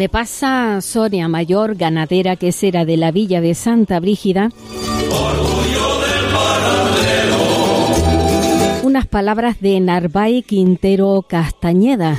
Me pasa Sonia Mayor, ganadera quesera de la villa de Santa Brígida. Unas palabras de Narváez Quintero Castañeda,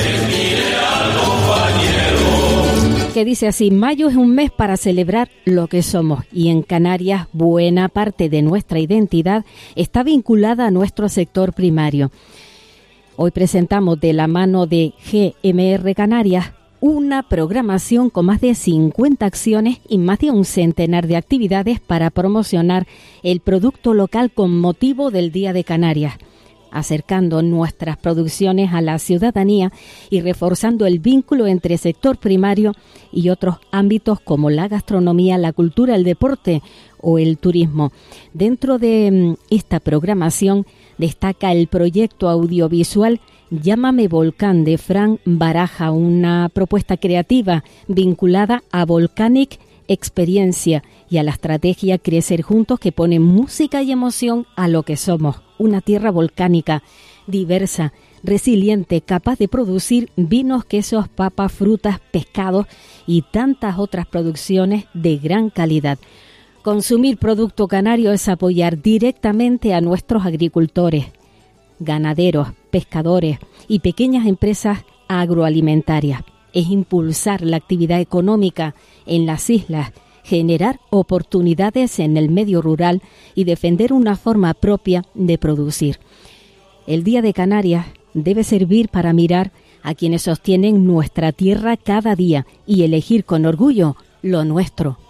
que dice así: mayo es un mes para celebrar lo que somos, y en Canarias buena parte de nuestra identidad está vinculada a nuestro sector primario. Hoy presentamos de la mano de GMR Canarias una programación con más de 50 acciones y más de un centenar de actividades para promocionar el producto local con motivo del Día de Canarias, acercando nuestras producciones a la ciudadanía y reforzando el vínculo entre sector primario y otros ámbitos como la gastronomía, la cultura, el deporte o el turismo. Dentro de esta programación destaca el proyecto audiovisual Llámame Volcán de Fran Baraja, una propuesta creativa vinculada a Volcanic Experiencia y a la estrategia Crecer Juntos, que pone música y emoción a lo que somos, una tierra volcánica, diversa, resiliente, capaz de producir vinos, quesos, papas, frutas, pescados y tantas otras producciones de gran calidad. Consumir producto canario es apoyar directamente a nuestros agricultores, ganaderos, pescadores y pequeñas empresas agroalimentarias. Es impulsar la actividad económica en las islas, generar oportunidades en el medio rural y defender una forma propia de producir. El Día de Canarias debe servir para mirar a quienes sostienen nuestra tierra cada día y elegir con orgullo lo nuestro.